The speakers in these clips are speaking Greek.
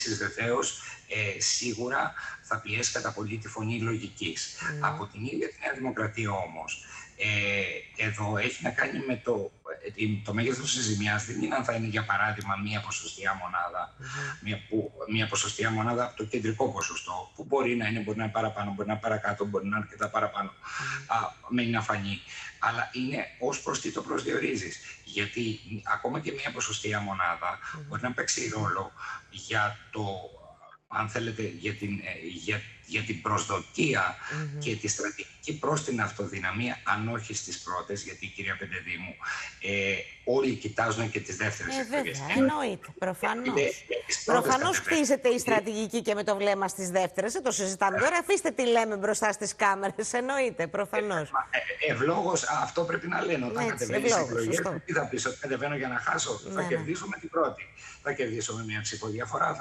βεβαίως σίγουρα θα πιέσει κατά πολύ τη φωνή λογικής. Από την ίδια τη Νέα Δημοκρατία όμως, εδώ έχει να κάνει με το μέγεθος της ζημιάς. Δεν είναι αν θα είναι, για παράδειγμα, μία ποσοστιαία μονάδα, μία ποσοστιαία μονάδα από το κεντρικό ποσοστό, που μπορεί να είναι παραπάνω, μπορεί να είναι παρακάτω, μπορεί να είναι αρκετά παραπάνω, μένει να φανεί. Αλλά είναι ως προς τι το προσδιορίζεις. Γιατί ακόμα και μία ποσοστιαία μονάδα μπορεί να παίξει ρόλο για το, αν θέλετε, για την προσδοκία και τη στρατηγική προς την αυτοδυναμία, αν όχι στις πρώτες, γιατί, κυρία Πεντεδήμου, όλοι κοιτάζουν και τις δεύτερες εκλογές. Βέβαια, εννοείται, προφανώς. Προφανώς χτίζεται η στρατηγική και με το βλέμμα στις δεύτερες, δεν το συζητάμε τώρα, αφήστε τι λέμε μπροστά στις κάμερες, εννοείται, προφανώς. Ευλόγως, αυτό πρέπει να λένε όταν κατεβαίνεις εκλογές. Τι θα πεις, ότι κατεβαίνω για να χάσω? Θα κερδίσουμε την πρώτη. Θα κερδίσω με μια ψηφοδιαφορά,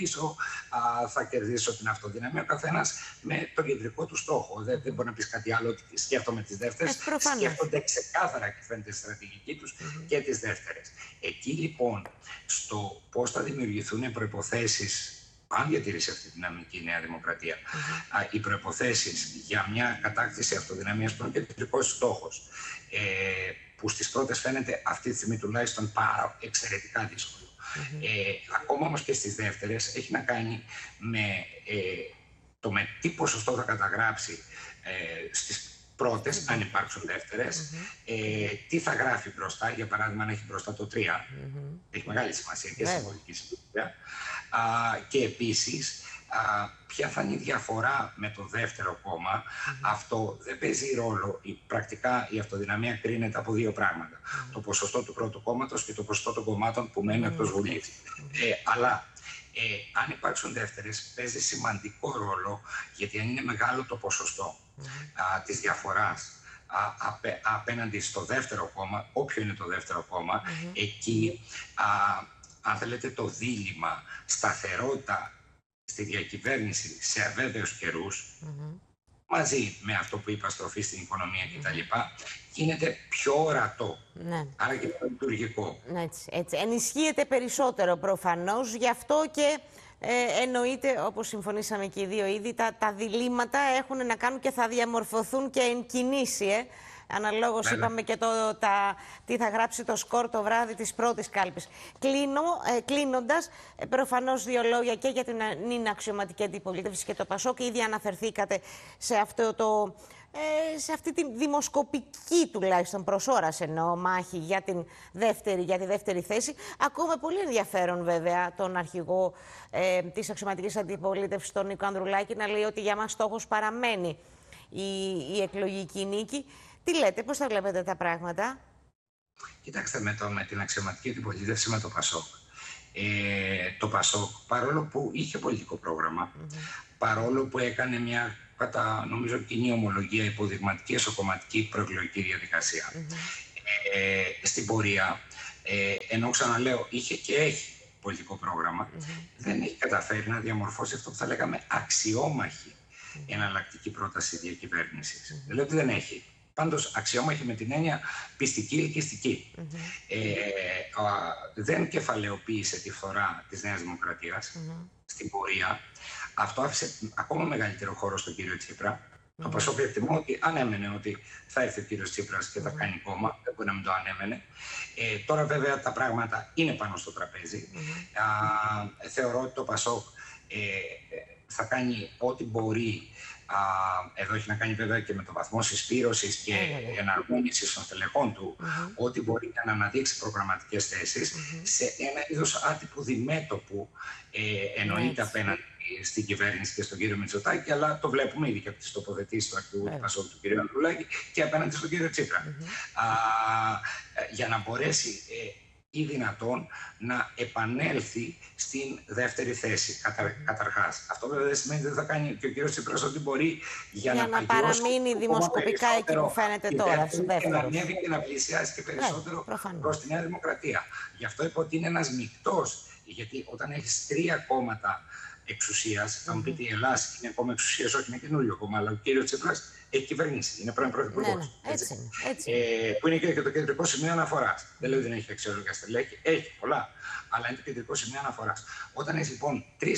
θα κερδίσω την αυτοδυναμία, ο καθένας με τον κεντρικό του στόχο. Δεν μπορεί να πεις κάτι άλλο, ότι σκέφτομαι τις δεύτερες. Σκέφτονται ξεκάθαρα και φαίνεται η στρατηγική τους και τις δεύτερες. Εκεί λοιπόν, στο πώς θα δημιουργηθούν προϋποθέσεις, αν διατηρήσει αυτή τη δυναμική Νέα Δημοκρατία, οι προϋποθέσεις για μια κατάκτηση αυτοδυναμίας που είναι και κεντρικός στόχος, που στις πρώτες φαίνεται αυτή τη στιγμή τουλάχιστον εξαιρετικά δύσκολο. Ακόμα όμως και στις δεύτερες έχει να κάνει με το με τι ποσοστό θα καταγράψει στις πρώτες, αν υπάρξουν δεύτερες, τι θα γράφει μπροστά, για παράδειγμα αν έχει μπροστά το 3, έχει μεγάλη σημασία και συμβολική σημασία, και επίσης ποια θα είναι η διαφορά με το δεύτερο κόμμα. Αυτό δεν παίζει ρόλο. Πρακτικά η αυτοδυναμία κρίνεται από δύο πράγματα. Το ποσοστό του πρώτου κόμματος και το ποσοστό των κομμάτων που μένουν εκτός Βουλής. Αλλά αν υπάρξουν δεύτερες, παίζει σημαντικό ρόλο, γιατί αν είναι μεγάλο το ποσοστό της διαφοράς απέναντι στο δεύτερο κόμμα, όποιο είναι το δεύτερο κόμμα, εκεί, αν θέλετε, το δίλημμα σταθερότητα στη διακυβέρνηση σε αβέβαιους καιρούς, μαζί με αυτό που είπα, στροφή στην οικονομία κτλ., γίνεται πιο ορατό, άρα και πιο λειτουργικό. Έτσι. Ενισχύεται περισσότερο προφανώς, γι' αυτό και εννοείται, όπως συμφωνήσαμε και οι δύο ήδη, τα διλήμματα έχουν να κάνουν και θα διαμορφωθούν και εν κινήσει, Αναλόγως είπαμε και τι θα γράψει το σκορ το βράδυ της πρώτης κάλπης. Κλείνοντας, προφανώς δύο λόγια και για την αξιωματική αντιπολίτευση και το ΠΑΣΟΚ. Ήδη αναφερθήκατε σε αυτή τη δημοσκοπική, τουλάχιστον προς ώρας εννοώ, μάχη για τη δεύτερη θέση. Ακούμε πολύ ενδιαφέρον βέβαια τον αρχηγό της αξιωματικής αντιπολίτευσης, τον Νίκο Ανδρουλάκη, να λέει ότι για μας στόχος παραμένει η εκλογική νίκη. Τι λέτε, πώς τα βλέπετε τα πράγματα? Κοιτάξτε, με την αξιωματική αντιπολίτευση, με το ΠΑΣΟΚ. Το ΠΑΣΟΚ, παρόλο που είχε πολιτικό πρόγραμμα, παρόλο που έκανε μια, νομίζω, κοινή ομολογία υποδειγματική εσωκομματική προεκλογική διαδικασία, στην πορεία, ενώ ξαναλέω, είχε και έχει πολιτικό πρόγραμμα, δεν έχει καταφέρει να διαμορφώσει αυτό που θα λέγαμε αξιόμαχη εναλλακτική πρόταση διακυβέρνησης. Δεν λέω ότι δεν έχει. Πάντως αξιόμαχη με την έννοια πιστική, ελκυστική. Δεν κεφαλαιοποίησε τη φθορά της Νέας Δημοκρατίας στην πορεία. Αυτό άφησε ακόμα μεγαλύτερο χώρο στον κύριο Τσίπρα. Το ΠΑΣΟΚ εκτιμώ ότι ανέμενε ότι θα έρθει ο κύριος Τσίπρας και θα κάνει κόμμα. Δεν μπορεί να μην το ανέμενε. Τώρα βέβαια τα πράγματα είναι πάνω στο τραπέζι. Θεωρώ ότι το ΠΑΣΟΚ θα κάνει ό,τι μπορεί. Εδώ έχει να κάνει βέβαια και με το βαθμό συσπήρωσης και εναρμόνισης των στελεχών του, ό,τι μπορεί να αναδείξει προγραμματικές θέσεις σε ένα είδος άτυπου διμέτωπου, εννοείται απέναντι στην κυβέρνηση και στον κύριο Μητσοτάκη, αλλά το βλέπουμε ήδη και από τις τοποθετήσεις του αρχηγού του ΠΑΣΟΚ, του κύριου Ανδρουλάκη, και απέναντι στον κύριο Τσίπρα. Για να μπορέσει ή δυνατόν να επανέλθει στην δεύτερη θέση, καταρχάς. Αυτό βέβαια δεν σημαίνει ότι δεν θα κάνει και ο κύριος Τσίπρας ό,τι μπορεί για να παραμείνει δημοσκοπικά εκεί που φαίνεται τώρα, στο δεύτερο. Και να ανέβει και να πλησιάσει και περισσότερο προς τη Νέα Δημοκρατία. Γι' αυτό είπα ότι είναι ένας μεικτός, γιατί όταν έχεις τρία κόμματα εξουσίας, θα μου πείτε η Ελλάδα είναι κόμμα εξουσίας, όχι είναι καινούριο κόμμα, αλλά ο κύριος Τσίπρας έχει κυβερνήσει, είναι πρώην πρωθυπουργός. Που είναι και το κεντρικό σημείο αναφοράς. Δεν λέω ότι δεν έχει αξιόλογα στελέχη, έχει πολλά, αλλά είναι το κεντρικό σημείο αναφοράς. Όταν έχει λοιπόν 3